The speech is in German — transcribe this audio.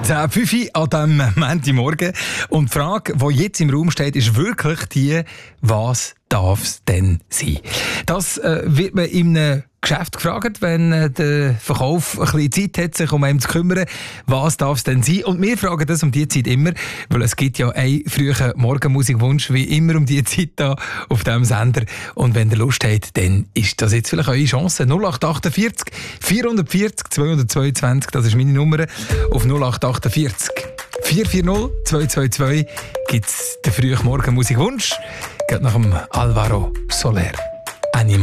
10:05 an diesem Montagmorgen. Und die Frage, die jetzt im Raum steht, ist wirklich die, was darf es denn sein? Das wird man in einem Geschäft gefragt, wenn der Verkauf ein bisschen Zeit hat, sich um einen zu kümmern. Was darf es denn sein? Und wir fragen das um die Zeit immer, weil es gibt ja einen frühen Morgenmusikwunsch, wie immer um die Zeit da auf diesem Sender. Und wenn ihr Lust habt, dann ist das jetzt vielleicht eure Chance. 0848 440 222, das ist meine Nummer. Auf 0848 440 222 gibt es den frühen Morgenmusikwunsch. Geht nach dem Alvaro Soler.